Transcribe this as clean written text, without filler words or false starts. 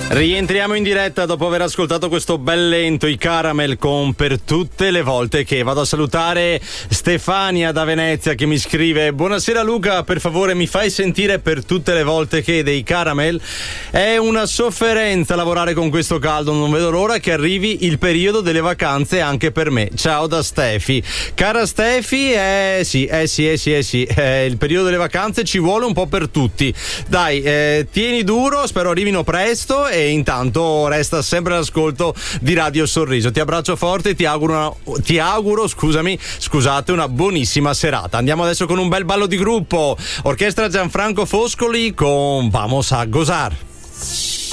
Rientriamo in diretta dopo aver ascoltato questo bel lento, i Caramel con Per tutte le volte che. Vado a salutare Stefania da Venezia che mi scrive: buonasera Luca, per favore mi fai sentire Per tutte le volte che dei Caramel. È una sofferenza lavorare con questo caldo, non vedo l'ora che arrivi il periodo delle vacanze anche per me. Ciao da Stefi. Cara Stefi, sì, il periodo delle vacanze ci vuole un po' per tutti. Dai, tieni duro, spero arrivino presto e intanto resta sempre all'ascolto di Radio Sorriso. Ti abbraccio forte e ti auguro una buonissima serata. Andiamo adesso con un bel ballo di gruppo. Orchestra Gianfranco Foscoli con Vamos a Gozar.